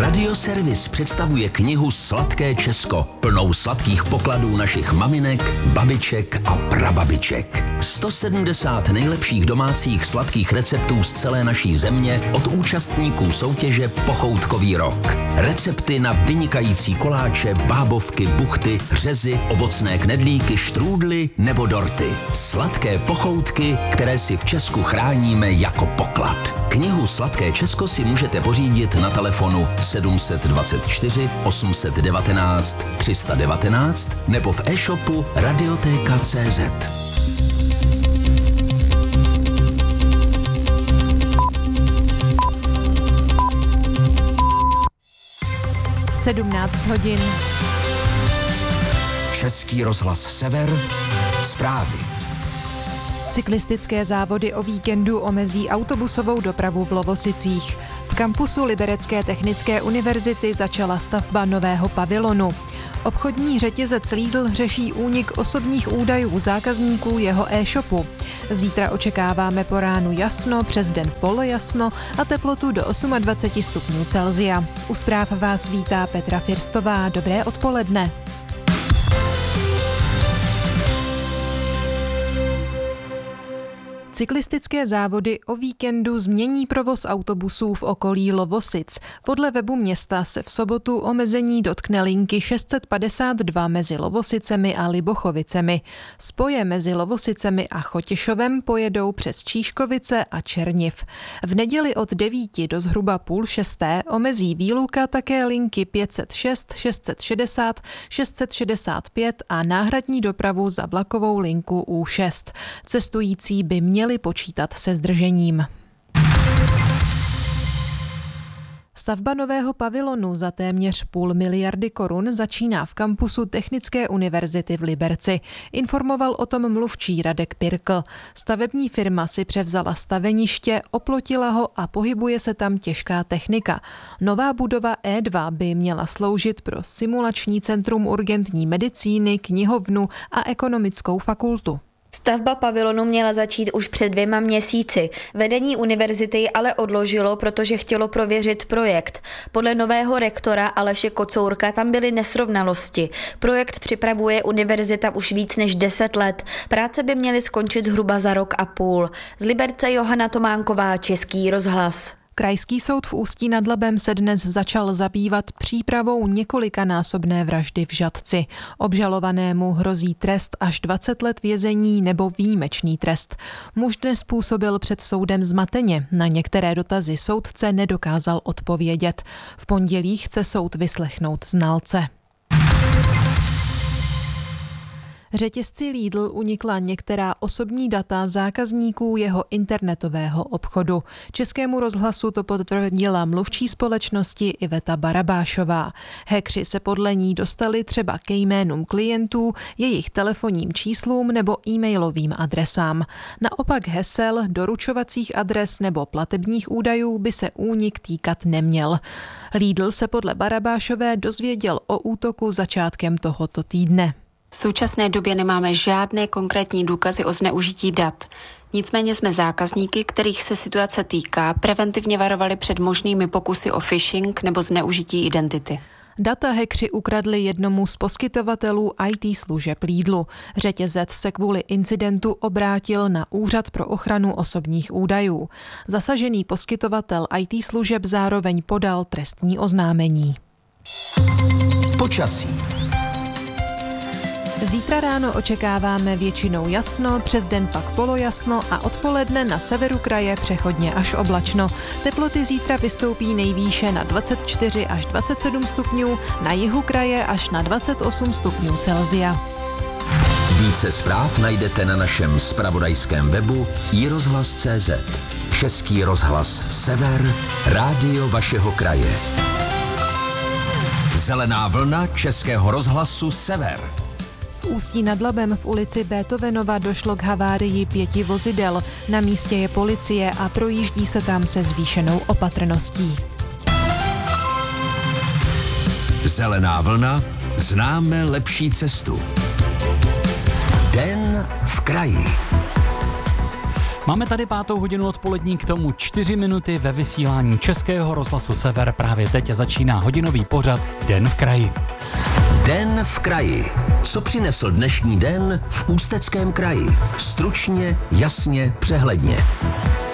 Radioservis představuje knihu Sladké Česko, plnou sladkých pokladů našich maminek, babiček a prababiček. 170 nejlepších domácích sladkých receptů z celé naší země od účastníků soutěže Pochoutkový rok. Recepty na vynikající koláče, bábovky, buchty, řezy, ovocné knedlíky, štrůdly nebo dorty. Sladké pochoutky, které si v Česku chráníme jako poklad. Knihu Sladké Česko si můžete pořídit na telefonu 724 819 319 nebo v e-shopu Radioteka.cz. hodin. Český rozhlas Sever, zprávy. Cyklistické závody o víkendu omezí autobusovou dopravu v Lovosicích. V kampusu Liberecké technické univerzity začala stavba nového pavilonu. Obchodní řetězec Lidl řeší únik osobních údajů zákazníků jeho e-shopu. Zítra očekáváme po ránu jasno, přes den polojasno a teplotu do 28 stupňů Celsia. U zpráv vás vítá Petra Firstová. Dobré odpoledne. Cyklistické závody o víkendu změní provoz autobusů v okolí Lovosic. Podle webu města se v sobotu omezení dotkne linky 652 mezi Lovosicemi a Libochovicemi. Spoje mezi Lovosicemi a Chotěšovem pojedou přes Číškovice a Černiv. V neděli od 9 do zhruba 5:30 omezí výluka také linky 506, 660, 665 a náhradní dopravu za vlakovou linku U6. Cestující by měli počítat se zdržením. Stavba nového pavilonu za téměř 0,5 miliardy korun začíná v kampusu Technické univerzity v Liberci. Informoval o tom mluvčí Radek Pirkl. Stavební firma si převzala staveniště, oplotila ho a pohybuje se tam těžká technika. Nová budova E2 by měla sloužit pro simulační centrum urgentní medicíny, knihovnu a ekonomickou fakultu. Stavba pavilonu měla začít už před 2 měsíci. Vedení univerzity ji ale odložilo, protože chtělo prověřit projekt. Podle nového rektora Aleše Kocourka tam byly nesrovnalosti. Projekt připravuje univerzita už víc než 10 let. Práce by měly skončit zhruba za 1,5 roku. Z Liberce Johana Tománková, Český rozhlas. Krajský soud v Ústí nad Labem se dnes začal zabývat přípravou několikanásobné vraždy v Žatci. Obžalovanému hrozí trest až 20 let vězení nebo výjimečný trest. Muž dnes působil před soudem zmateně. Na některé dotazy soudce nedokázal odpovědět. V pondělí chce soud vyslechnout znalce. Řetězci Lidl unikla některá osobní data zákazníků jeho internetového obchodu. Českému rozhlasu to potvrdila mluvčí společnosti Iveta Barabášová. Hackři se podle ní dostali třeba ke jménům klientů, jejich telefonním číslům nebo e-mailovým adresám. Naopak hesel, doručovacích adres nebo platebních údajů by se únik týkat neměl. Lidl se podle Barabášové dozvěděl o útoku začátkem tohoto týdne. V současné době nemáme žádné konkrétní důkazy o zneužití dat. Nicméně jsme zákazníky, kterých se situace týká, preventivně varovali před možnými pokusy o phishing nebo zneužití identity. Data hackři ukradli jednomu z poskytovatelů IT služeb Lidlu. Řetězec se kvůli incidentu obrátil na Úřad pro ochranu osobních údajů. Zasažený poskytovatel IT služeb zároveň podal trestní oznámení. Počasí. Zítra ráno očekáváme většinou jasno, přes den pak polojasno a odpoledne na severu kraje přechodně až oblačno. Teploty zítra vystoupí nejvýše na 24 až 27 stupňů, na jihu kraje až na 28 stupňů Celsia. Více zpráv najdete na našem zpravodajském webu iRozhlas.cz. Český rozhlas Sever, rádio vašeho kraje. Zelená vlna Českého rozhlasu Sever. V Ústí nad Labem v ulici Beethovenova došlo k havárii 5 vozidel. Na místě je policie a projíždí se tam se zvýšenou opatrností. Zelená vlna, známe lepší cestu. Den v kraji. Máme tady 5:00 odpolední, k tomu 4 minuty ve vysílání Českého rozhlasu Sever. Právě teď začíná hodinový pořad Den v kraji. Den v kraji. Co přinesl dnešní den v Ústeckém kraji? Stručně, jasně, přehledně.